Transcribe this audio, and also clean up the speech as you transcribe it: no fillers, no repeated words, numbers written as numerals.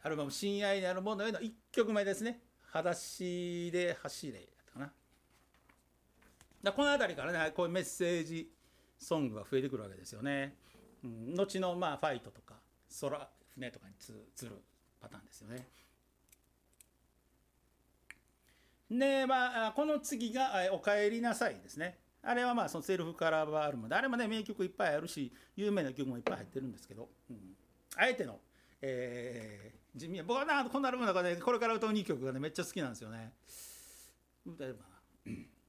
アルバム「親愛なるものへ」の1曲目ですね。裸足で走れやったかな。この辺りからね、こういうメッセージソングが増えてくるわけですよね。後のファイトとか空船とかに通るパターンですよね。で、この次が「おかえりなさい」ですね。あれはそのセルフカラーバーアルバムで、あれもね名曲いっぱいあるし有名な曲もいっぱい入ってるんですけど、あえての、地味な、僕はこのアルバムの中でこれから歌う2曲がねめっちゃ好きなんですよね。歌えば